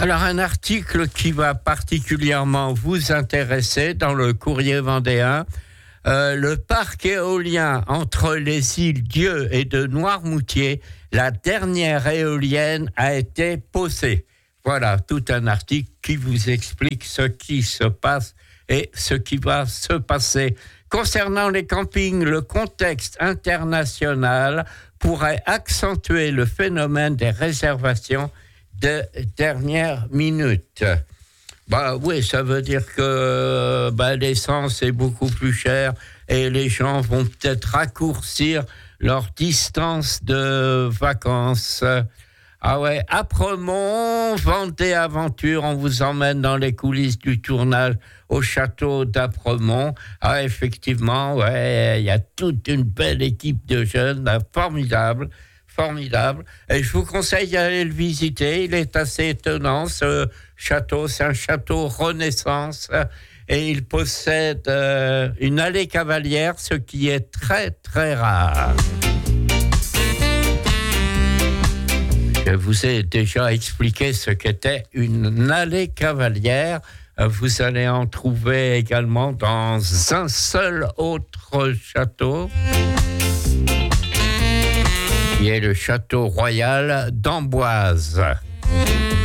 Alors, un article qui va particulièrement vous intéresser dans le Courrier vendéen. Le parc éolien entre les îles Dieu et de Noirmoutier, la dernière éolienne a été posée. Voilà, tout un article qui vous explique ce qui se passe et ce qui va se passer. Concernant les campings, le contexte international pourrait accentuer le phénomène des réservations de dernière minute. Oui, ça veut dire que l'essence est beaucoup plus chère et les gens vont peut-être raccourcir leur distance de vacances. Ah ouais, Apremont, Vendée Aventure, on vous emmène dans les coulisses du tournage au château d'Apremont. Ah, effectivement, ouais, il y a toute une belle équipe de jeunes, formidable. Et je vous conseille d'aller le visiter. Il est assez étonnant, ce château. C'est un château Renaissance et il possède une allée cavalière, ce qui est très, très rare. Je vous ai déjà expliqué ce qu'était une allée cavalière. Vous allez en trouver également dans un seul autre château, qui est le château royal d'Amboise.